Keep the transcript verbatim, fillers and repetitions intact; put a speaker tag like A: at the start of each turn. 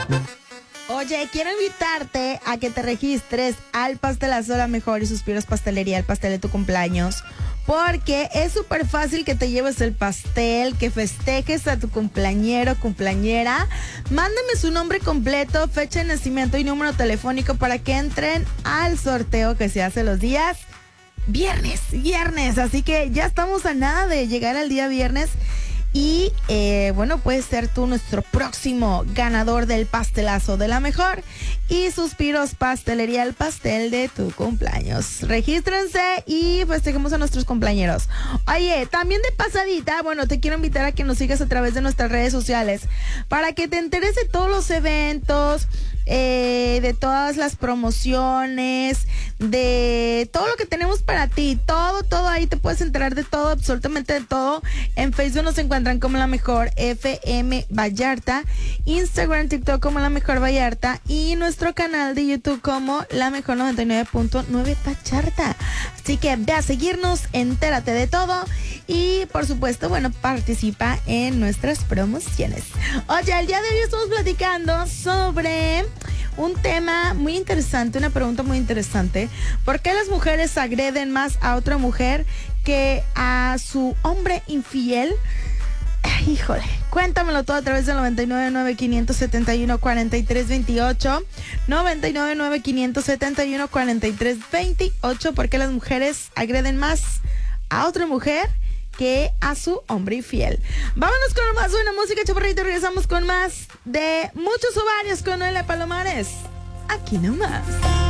A: Oye, quiero invitarte a que te registres al Pastelazo La Mejor y Suspiros Pastelería, el pastel de tu cumpleaños, porque es súper fácil que te lleves el pastel, que festejes a tu cumpleañero, cumpleañera. Mándame su nombre completo, fecha de nacimiento y número telefónico para que entren al sorteo que se hace los días viernes, viernes. Así que ya estamos a nada de llegar al día viernes. Y eh, bueno, puedes ser tú nuestro próximo ganador del Pastelazo de La Mejor y Suspiros Pastelería, el pastel de tu cumpleaños. Regístrense y festejemos a nuestros compañeros. Oye, también de pasadita, bueno, te quiero invitar a que nos sigas a través de nuestras redes sociales para que te enteres de todos los eventos, eh, de todas las promociones, de todo lo que tenemos para ti. Todo, todo ahí te puedes enterar de todo, absolutamente de todo. En Facebook nos encuentran como La Mejor F M Vallarta, Instagram, TikTok como La Mejor Vallarta y nuestro canal de YouTube como La Mejor noventa y nueve punto nueve Vallarta. Así que ve a seguirnos, entérate de todo y por supuesto, bueno, participa en nuestras promociones. Oye, el día de hoy estamos platicando sobre un tema muy interesante, una pregunta muy interesante. ¿Por qué las mujeres agreden más a otra mujer que a su hombre infiel? Ay, híjole, cuéntamelo todo a través del noventa y nueve nueve quinientos setenta y uno cuarenta y tres veintiocho, noventa y nueve nueve quinientos setenta y uno cuarenta y tres veintiocho. ¿Por qué las mujeres agreden más a otra mujer que a su hombre infiel? Vámonos con más buena música, chaparrito. Regresamos con más de Muchos Ovarios con Noelia Palomares. Aquí nomás.